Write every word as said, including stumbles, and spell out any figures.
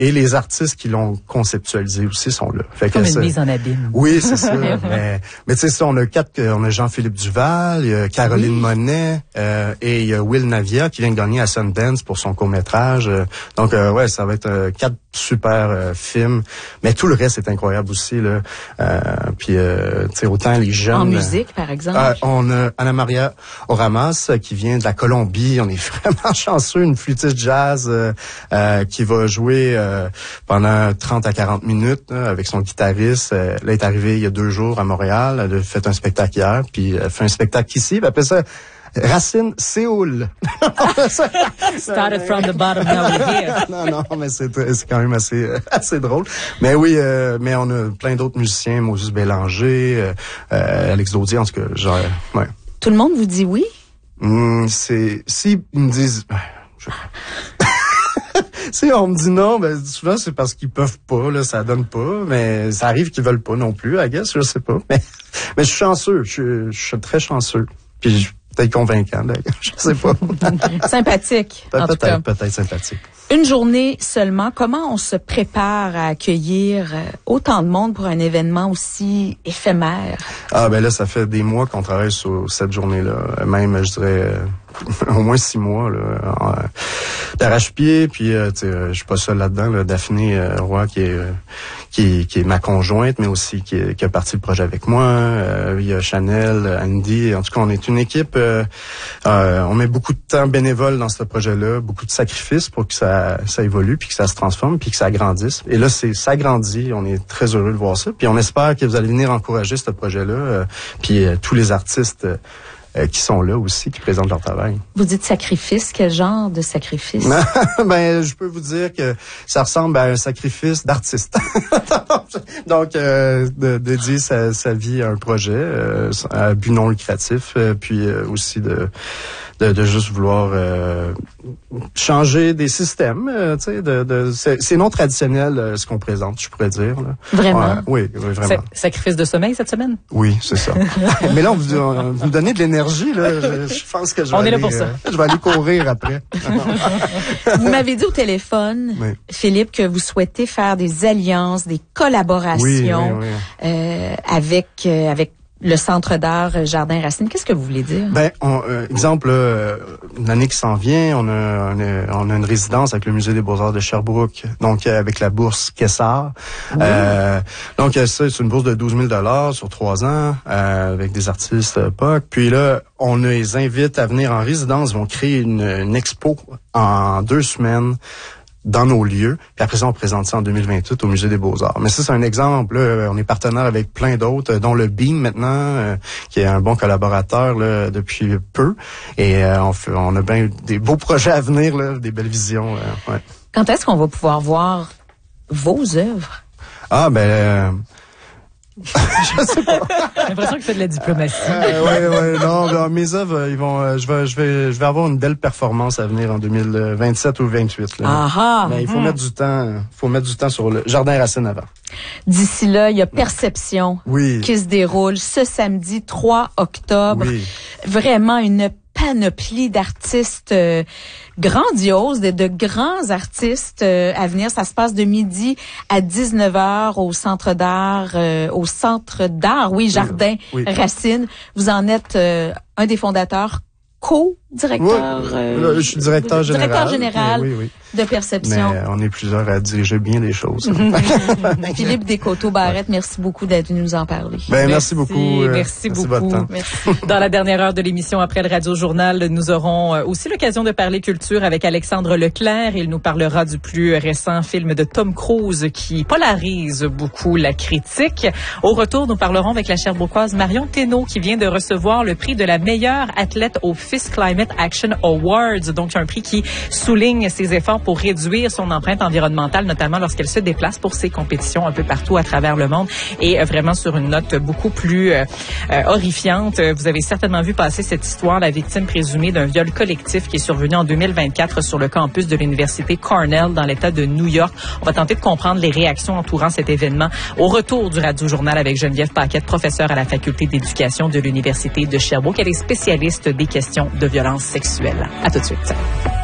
et les artistes qui l'ont conceptualisé aussi sont là. Fait Comme que une ça, mise en abîme. oui, c'est ça. mais mais tu sais, ça, on a quatre, on a Jean-Philippe Duval, il y a Caroline oui. Monet euh, et il y a Will Navia qui vient de gagner à Sundance pour son court-métrage. Euh, donc euh, ouais, ça va être euh, quatre super euh, films. Mais tout le reste est incroyable aussi là. Euh, puis euh, tu sais, autant les jeunes. En musique, par exemple. Euh, on a Ana Maria Oramas qui vient de la Colombie. On est vraiment chanceux, une flûtiste jazz euh, euh, qui va jouer euh, pendant trente à quarante minutes là, avec son guitariste. Euh, là, elle est arrivée il y a deux jours à Montréal. Elle a fait un spectacle hier, puis elle fait un spectacle ici. Puis après ça, Racine, Séoul. Started from the bottom, now we're here. non, non, mais c'est, c'est quand même assez, assez drôle. Mais oui, euh, mais on a plein d'autres musiciens, Moses Bélanger, euh, euh, Alex Daudier, en tout cas, genre, ouais. Tout le monde vous dit oui? Hum, c'est, si ils me disent, je... si on me dit non, ben souvent c'est parce qu'ils peuvent pas, là, ça donne pas, mais ça arrive qu'ils veulent pas non plus, I guess, je sais pas. Mais, mais je suis chanceux, je, je suis très chanceux. Puis je, peut-être convaincant, d'ailleurs, je sais pas. Sympathique, en tout cas. Peut-être, peut-être sympathique. Une journée seulement, comment on se prépare à accueillir autant de monde pour un événement aussi éphémère? Ah ben là, ça fait des mois qu'on travaille sur cette journée-là. Même, je dirais, au moins six mois, là, d'arrache-pied. Puis, euh, tu sais, je suis pas seul là-dedans. Là, Daphné euh, Roy, qui est, euh, qui, qui est ma conjointe, mais aussi qui, est, qui a parti le projet avec moi. Euh, il y a Chanel, Andy. En tout cas, on est une équipe. Euh, euh, on met beaucoup de temps bénévole dans ce projet-là, beaucoup de sacrifices pour que ça ça évolue, puis que ça se transforme, puis que ça grandisse. Et là, c'est ça grandit. On est très heureux de voir ça. Puis on espère que vous allez venir encourager ce projet-là, euh, puis euh, tous les artistes euh, qui sont là aussi, qui présentent leur travail. Vous dites sacrifice, quel genre de sacrifice? Ben, je peux vous dire que ça ressemble à un sacrifice d'artiste. Donc, euh, de dédier sa, sa vie à un projet, euh, à but non lucratif, euh, puis euh, aussi de De, de juste vouloir euh, changer des systèmes, euh, tu sais, de, de c'est, c'est non traditionnel euh, ce qu'on présente, je pourrais dire. Là. Vraiment? Ouais, oui, oui, vraiment. Sac- sacrifice de sommeil cette semaine? Oui, c'est ça. Mais là, on vous, on, vous me donnez de l'énergie, là. Je, je pense que je vais on est aller, là pour ça. Euh, je vais aller courir après. Vous m'avez dit au téléphone, oui. Philippe, que vous souhaitez faire des alliances, des collaborations oui, oui, oui. Euh, avec euh, avec le Centre d'art Jardin Racine. Qu'est-ce que vous voulez dire? Ben, on, euh, exemple, euh, l'année qui s'en vient, on a, on a, on a une résidence avec le Musée des Beaux-Arts de Sherbrooke, donc euh, avec la bourse Kessar. Oui. Euh, donc ça, c'est une bourse de douze mille dollars sur trois ans, euh, avec des artistes euh, P O C. Puis là, on les invite à venir en résidence. Ils vont créer une, une expo en deux semaines dans nos lieux, puis après ça, on présente ça en deux mille vingt-huit au Musée des Beaux-Arts. Mais ça, c'est un exemple. Là, on est partenaire avec plein d'autres, dont le Beam maintenant, euh, qui est un bon collaborateur là, depuis peu. Et euh, on, fait, on a bien des beaux projets à venir, là, des belles visions. Euh, ouais. Quand est-ce qu'on va pouvoir voir vos œuvres? Ah, ben... Euh, je sais pas. J'ai l'impression qu'il fait de la diplomatie. Euh, ouais, ouais, non, ben, mes œuvres, ils vont, euh, je vais, je vais, je vais avoir une belle performance à venir en deux mille vingt-sept ou vingt-huit. Là. Ah, mais il faut hum. mettre du temps, faut mettre du temps sur le Jardin Racine avant. D'ici là, il y a Perception oui. qui se déroule ce samedi trois octobre. Oui. Vraiment une panoplie d'artistes euh, grandioses, de, de grands artistes euh, à venir. Ça se passe de midi à dix-neuf heures au Centre d'art, euh, au Centre d'art, oui, Jardin oui. Racine. Vous en êtes euh, un des fondateurs, co-directeur. Oui. Euh, je suis directeur général. Directeur général oui, oui. de Perception. Mais on est plusieurs à diriger bien les choses. Philippe Descoteaux-Barrette, merci beaucoup d'être venu nous en parler. Ben, merci, merci beaucoup. Euh, merci, merci beaucoup. Votre temps. Merci. Dans la dernière heure de l'émission, après le Radio Journal, nous aurons aussi l'occasion de parler culture avec Alexandre Leclerc. Il nous parlera du plus récent film de Tom Cruise qui polarise beaucoup la critique. Au retour, nous parlerons avec la Sherbrookoise Marion Thénault qui vient de recevoir le prix de la meilleure athlète au F I S Climate Action Awards. Donc, un prix qui souligne ses efforts pour réduire son empreinte environnementale, notamment lorsqu'elle se déplace pour ses compétitions un peu partout à travers le monde. Et euh, vraiment sur une note beaucoup plus euh, euh, horrifiante. Vous avez certainement vu passer cette histoire, la victime présumée d'un viol collectif qui est survenu en deux mille vingt-quatre sur le campus de l'université Cornell dans l'État de New York. On va tenter de comprendre les réactions entourant cet événement au retour du Radio Journal avec Geneviève Paquette, professeure à la faculté d'éducation de l'université de Sherbrooke. Elle est spécialiste des questions de violence sexuelle. À tout de suite.